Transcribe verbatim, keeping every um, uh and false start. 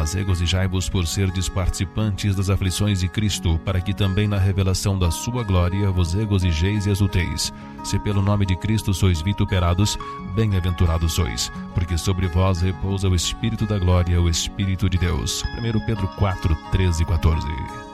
Mas regozijai-vos por serdes participantes das aflições de Cristo, para que também na revelação da sua glória vos regozijeis e exulteis. Se pelo nome de Cristo sois vituperados, bem-aventurados sois, porque sobre vós repousa o Espírito da glória, o Espírito de Deus. primeiro Pedro quatro, treze e quatorze.